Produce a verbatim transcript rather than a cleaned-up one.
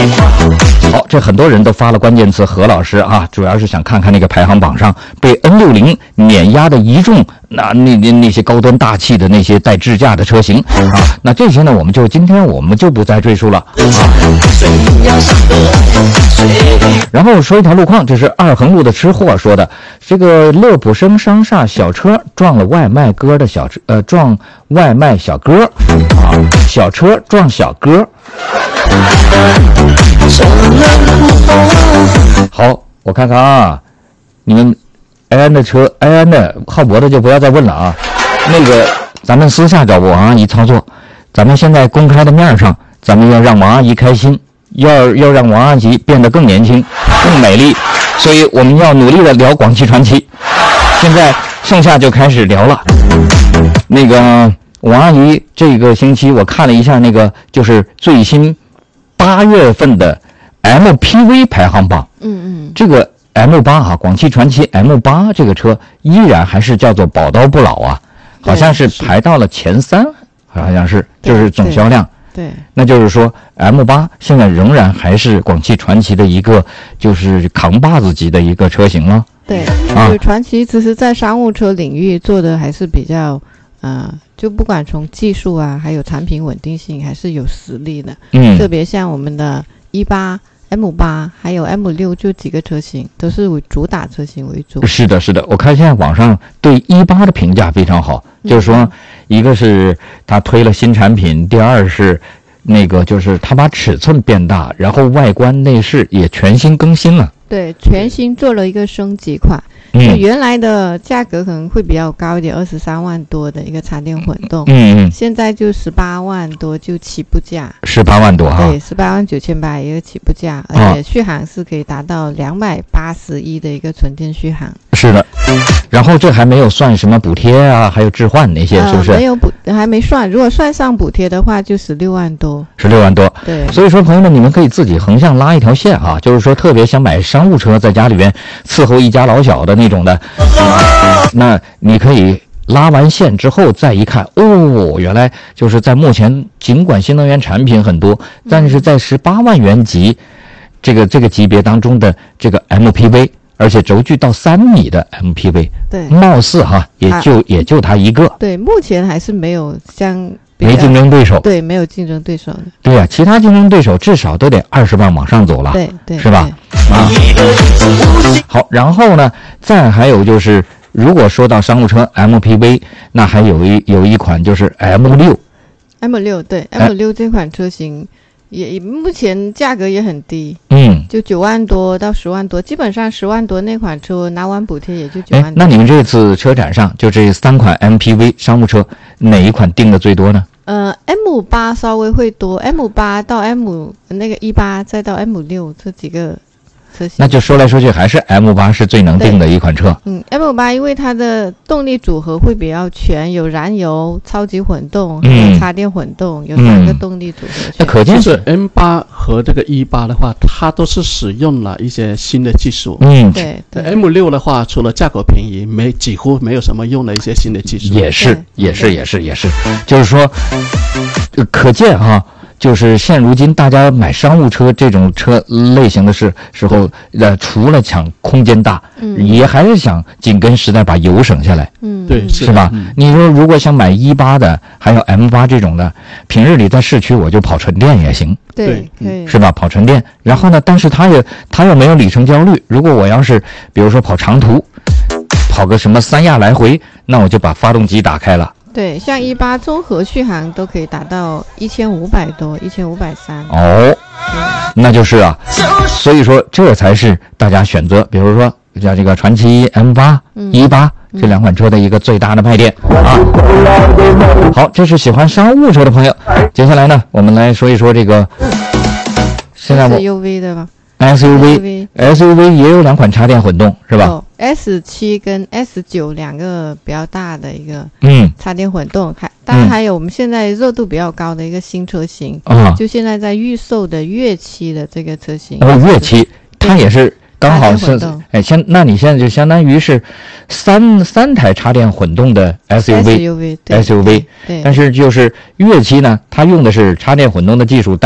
好，这很多人都发了关键词何老师啊，主要是想看看那个排行榜上被 N 六十 碾压的一众，那那那那些高端大气的那些带智驾的车型啊，那这些呢，我们就今天我们就不再赘述了啊。然后说一条路况，这是二横路的吃货说的，这个乐普生商厦小车撞了外卖哥的小车，呃，撞外卖小哥啊，小车撞小哥。好，我看看啊，你们安安的车，安安的浩博的就不要再问了啊。那个咱们私下找王阿姨操作，咱们现在公开的面上，咱们要让王阿姨开心，要要让王阿姨变得更年轻、更美丽，所以我们要努力的聊广汽传祺。现在剩下就开始聊了。那个王阿姨这个星期我看了一下那个就是最新八月份的 M P V 排行榜， 嗯嗯， 这个 M 八 啊，广汽传祺 M 八 这个车依然还是叫做宝刀不老啊，好像是排到了前三，好像是就是总销量。 对， 那就是说 M 八 现在仍然还是广汽传祺的一个就是扛把子级的一个车型了。 对， 啊， 就传祺其实在商务车领域做的还是比较呃就不管从技术啊还有产品稳定性还是有实力的。嗯，特别像我们的一八 M 八 还有 M 六 就几个车型都是以主打车型为主。 是的是的，我看现在网上对一八的评价非常好，嗯，就是说一个是他推了新产品，第二是那个就是他把尺寸变大，然后外观内饰也全新更新了。 对，全新做了一个升级款。嗯，原来的价格可能会比较高一点，二十三万多的一个插电混动，嗯嗯，现在就十八万多就起步价，十八万多哈， 对，十八万九千八一个起步价，而且续航是可以达到两百八十一的一个纯电续航。 是的，然后这还没有算什么补贴啊，还有置换那些，是不是？ 呃、没有补，还没算。如果算上补贴的话，就十六万多。 十六万多， 对。 所以说，朋友们，你们可以自己横向拉一条线啊，就是说，特别想买商务车，在家里边伺候一家老小的那种的，那你可以拉完线之后再一看，哦，原来就是在目前尽管新能源产品很多，但是在十八万元级这个这个级别当中的这个 M P V。而且轴距到三米的 M P V， 对， 貌似哈也就、啊、也就它一个。 对，目前还是没有像没竞争对手。 对，没有竞争对手的。 对呀、啊，其他竞争对手至少都得二十万往上走了。 对对， 是吧？啊，好，然后呢，再还有就是，如果说到商务车 M P V， 那还有一有一款就是 M 六。 M 六对 M 六这款车型。也目前价格也很低， 嗯， 就九万多到十万多，基本上十万多那款车拿完补贴也就九万多。 那你们这次车展上就这三款 M P V 商务车，哪一款定的最多呢？ 呃 ，M 八 稍微会多 ，M 八 到 M 那个一八再到 M 六这几个车型。 那就说来说去还是 M 八 是最能定的一款车。 嗯 ，M 八 因为它的动力组合会比较全，有燃油、超级混动、嗯、有插电混动，有三个动力组合。 那、嗯、可见是 M 八 和这个一八的话，它都是使用了一些新的技术。 嗯， 对对。 M 六 的话，除了价格便宜，没几乎没有什么用了一些新的技术。 也是，也是，也是，也是，就是说，可见哈。就是现如今大家买商务车这种车类型的是时候，呃，除了抢空间大，嗯，也还是想紧跟时代把油省下来， 嗯，对， 是吧？嗯、你说如果想买一八的，还有 M 八这种的，平日里在市区我就跑纯电也行， 对，对， 是吧？跑纯电，然后呢，但是它也它又没有里程焦虑。如果我要是比如说跑长途，跑个什么三亚来回，那我就把发动机打开了。 对，像一八综合续航都可以达到一千五百多，一千五百三。 哦，那就是啊，所以说这才是大家选择，比如说像这个传祺 M 八、一八这两款车的一个最大的卖点、嗯、啊。好，这是喜欢商务车的朋友。接下来呢，我们来说一说这个，现在我 S U V 的吧。 S U V S U V 也有两款插电混动是吧？ 哦 S 七 跟 S 九 两个比较大的一个嗯插电混动，还当然还有我们现在热度比较高的一个新车型啊、嗯，就现在在预售的粤七的这个车型。 哦，粤七它也是刚好是哎，现那你现在就相当于是三三台插电混动的 S U V S U V S U V， 但是就是粤七呢，它用的是插电混动的技术。